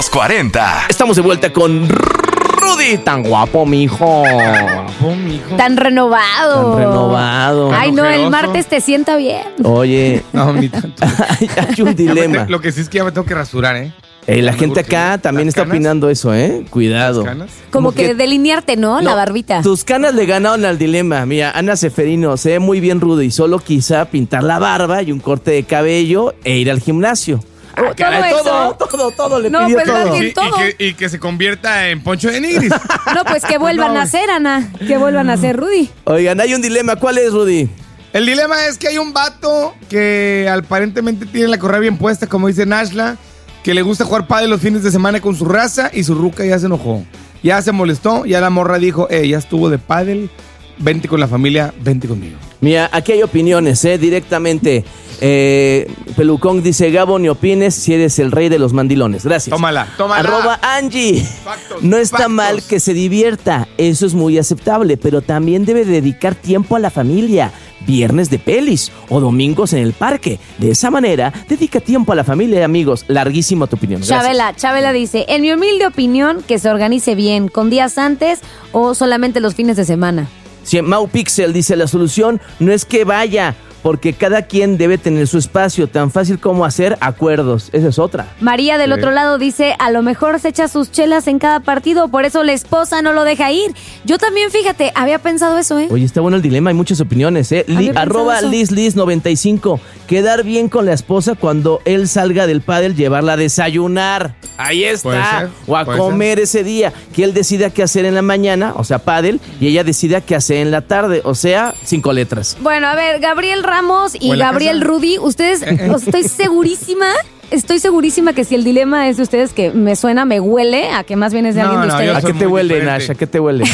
los 40. Estamos de vuelta con Rudy, tan guapo, mijo. Tan renovado. Ay, no, el martes te sienta bien. Oye. No, ni tanto. Hay un dilema. Lo que sí es que ya me tengo que rasurar, ¿eh? La gente acá también está opinando eso, ¿eh? Cuidado. Como que delinearte, ¿no? La barbita. Tus canas le ganaron al dilema. Mira, Ana Seferino, se ve muy bien Rudy. Solo quizá pintar la barba y un corte de cabello e ir al gimnasio. Todo le pidió pues todo. Sí, todo. Y que se convierta en Poncho de Nigris. No, pues que vuelvan a hacer, Ana. Que vuelvan a hacer, Rudy. Oigan, hay un dilema. ¿Cuál es, Rudy? El dilema es que hay un vato que aparentemente tiene la correa bien puesta, como dice Nashla, que le gusta jugar pádel los fines de semana con su raza y su ruca ya se enojó. Ya se molestó, ya la morra dijo, ya estuvo de pádel, vente con la familia, vente conmigo. Mira, aquí hay opiniones, directamente. Pelucón dice, Gabo, ni opines si eres el rey de los mandilones. Gracias. Tómala. @Angie. Factos, no está factos. mal que se divierta, eso es muy aceptable, pero también debe dedicar tiempo a la familia. Viernes de pelis o domingos en el parque. De esa manera, dedica tiempo a la familia y amigos. Larguísima tu opinión. Gracias. Chabela dice, en mi humilde opinión, que se organice bien, con días antes o solamente los fines de semana. Sí, Mau Pixel dice, la solución no es que vaya, porque cada quien debe tener su espacio, tan fácil como hacer acuerdos. Esa es otra. María del otro lado dice, a lo mejor se echa sus chelas en cada partido, por eso la esposa no lo deja ir. Yo también, fíjate, había pensado eso, ¿eh? Oye, está bueno el dilema, hay muchas opiniones, ¿eh? @LizLiz95. Quedar bien con la esposa cuando él salga del pádel, llevarla a desayunar. Ahí está. O a comer ese día. Que él decida qué hacer en la mañana, o sea, pádel, y ella decida qué hacer en la tarde, o sea, 5 letras. Bueno, a ver, Gabriel Ramos y Gabriel casa? Rudy, ustedes, estoy segurísima que si el dilema es de ustedes, que me suena, me huele a que más bien es de alguien de ustedes. ¿A qué te huele, Nash? ¿A qué te huele?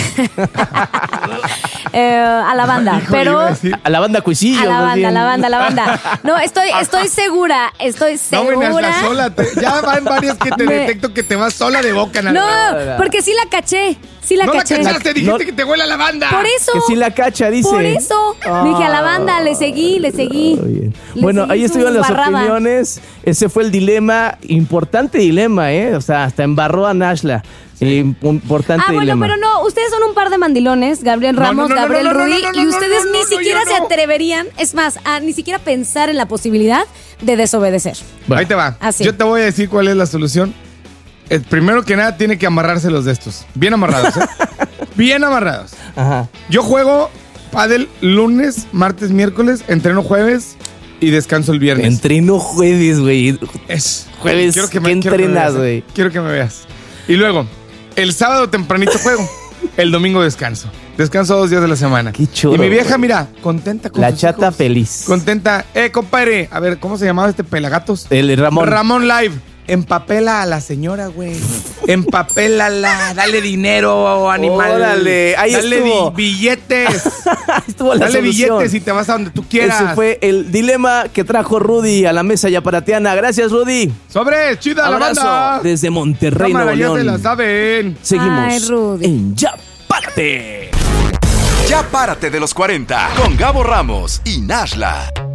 A la banda, pero... A la banda Cuisillo. A la banda. No, estoy segura. No, Nash, sola. Ya van varias que te detecto que te vas sola de boca. No, porque sí la caché. No la cachaste, dijiste que te huele a la banda. Por eso. Que sí la cacha, dice. Por eso. Dije a la banda, le seguí. Bueno, ahí estuvieron las opiniones. Ese fue el dilema, importante dilema, ¿eh? O sea, hasta embarró a Nashla. Importante dilema. Pero no, ustedes son un par de mandilones, Gabriel Ramos, Gabriel Rudy, y ustedes ni siquiera se atreverían, es más, a ni siquiera pensar en la posibilidad de desobedecer. Bueno, ahí te va. Así. Yo te voy a decir cuál es la solución. Primero que nada, tiene que amarrárselos de estos. Bien amarrados, ¿eh? Bien amarrados. Ajá. Yo juego pádel lunes, martes, miércoles, entreno jueves y descanso el viernes. Entreno jueves, güey. Jueves, ¿qué entrenas, güey? Quiero que me veas. Y luego, el sábado tempranito juego, el domingo descanso. Descanso 2 días de la semana. Qué chulo. Y mi vieja, mira, contenta con la sus chata hijos. Feliz. Contenta. Compadre, a ver, ¿cómo se llamaba este pelagatos? El Ramón. Ramón Live. Empapela a la señora, güey. Empapélala. Dale dinero, animal. Órale, ahí dale estuvo. Billetes. Estuvo la dale solución. billetes y te vas a donde tú quieras. Ese fue el dilema que trajo Rudy a la mesa yaparatiana. Gracias, Rudy. ¡Sobre! ¡Chida Abrazo la banda! desde Monterrey, Cámara, Nuevo ya León. se la saben. Seguimos Ay, Rudy. en Ya Párate. Ya párate de los 40 con Gabo Ramos y Nashla.